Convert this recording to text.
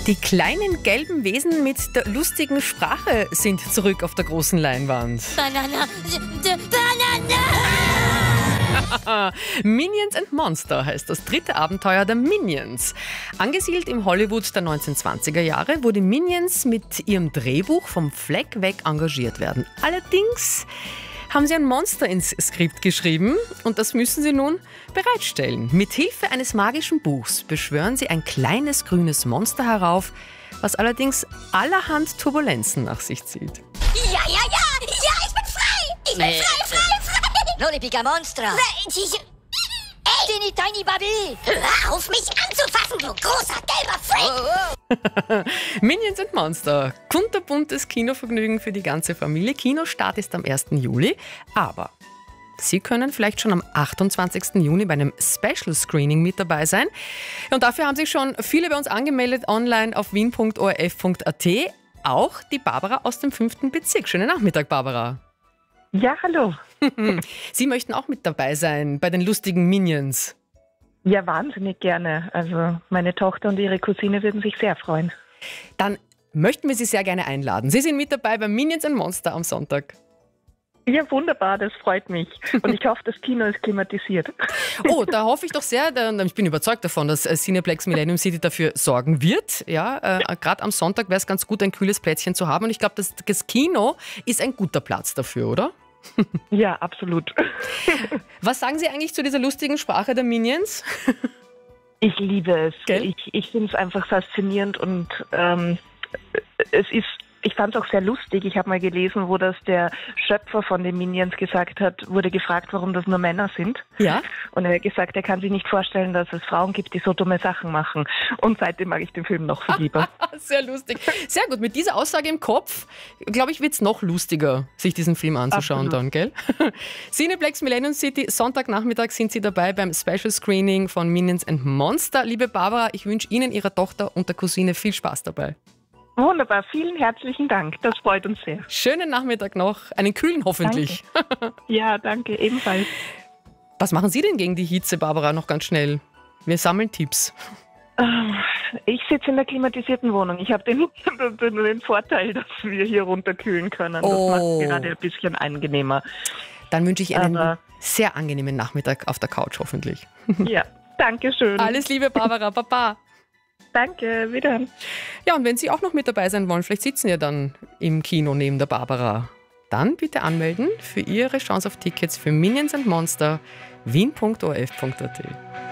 Die kleinen gelben Wesen mit der lustigen Sprache sind zurück auf der großen Leinwand. Banana. Minions and Monster heißt das dritte Abenteuer der Minions. Angesiedelt im Hollywood der 1920er Jahre, wo die Minions mit ihrem Drehbuch vom Fleck weg engagiert werden. Allerdings haben sie ein Monster ins Skript geschrieben und das müssen sie nun bereitstellen. Mithilfe eines magischen Buchs beschwören sie ein kleines grünes Monster herauf, was allerdings allerhand Turbulenzen nach sich zieht. Ja, ich bin frei! Ich bin frei! Lollipica Monstra! Teeny Tiny Baby! Hör auf, mich anzufassen, du großer gelber Freak! Minions and Monster. Kunterbuntes Kinovergnügen für die ganze Familie. Kinostart ist am 1. Juli. Aber Sie können vielleicht schon am 28. Juni bei einem Special Screening mit dabei sein. Und dafür haben sich schon viele bei uns angemeldet online auf wien.orf.at. Auch die Barbara aus dem 5. Bezirk. Schönen Nachmittag, Barbara. Ja, hallo. Sie möchten auch mit dabei sein bei den lustigen Minions. Ja, wahnsinnig gerne. Also meine Tochter und ihre Cousine würden sich sehr freuen. Dann möchten wir Sie sehr gerne einladen. Sie sind mit dabei beim Minions and Monster am Sonntag. Ja, wunderbar, das freut mich. Und ich hoffe, das Kino ist klimatisiert. Oh, da hoffe ich doch sehr. Ich bin überzeugt davon, dass Cineplex Millennium City dafür sorgen wird. Ja, gerade am Sonntag wäre es ganz gut, ein kühles Plätzchen zu haben. Und ich glaube, das Kino ist ein guter Platz dafür, oder? Ja, absolut. Was sagen Sie eigentlich zu dieser lustigen Sprache der Minions? Ich liebe es. Gell? Ich finde es einfach faszinierend und ich fand es auch sehr lustig. Ich habe mal gelesen, wo das der Schöpfer von den Minions gesagt hat, wurde gefragt, warum das nur Männer sind. Ja. Und er hat gesagt, er kann sich nicht vorstellen, dass es Frauen gibt, die so dumme Sachen machen. Und seitdem mag ich den Film noch viel lieber. Sehr lustig. Sehr gut. Mit dieser Aussage im Kopf, glaube ich, wird es noch lustiger, sich diesen Film anzuschauen. Absolut. Dann, gell? Cineplex Millennium City, Sonntagnachmittag sind Sie dabei beim Special Screening von Minions and Monster. Liebe Barbara, ich wünsche Ihnen, Ihrer Tochter und der Cousine viel Spaß dabei. Wunderbar, vielen herzlichen Dank. Das freut uns sehr. Schönen Nachmittag noch, einen kühlen hoffentlich. Ja, danke, ebenfalls. Was machen Sie denn gegen die Hitze, Barbara, noch ganz schnell? Wir sammeln Tipps. Ich sitze in der klimatisierten Wohnung. Ich habe den Vorteil, dass wir hier runterkühlen können. Das macht es gerade ein bisschen angenehmer. Dann wünsche ich einen sehr angenehmen Nachmittag auf der Couch hoffentlich. Ja, danke schön. Alles Liebe, Barbara. Baba. Danke, wieder. Ja, und wenn Sie auch noch mit dabei sein wollen, vielleicht sitzen ja dann im Kino neben der Barbara, dann bitte anmelden für Ihre Chance auf Tickets für Minions and Monster wien.orf.at.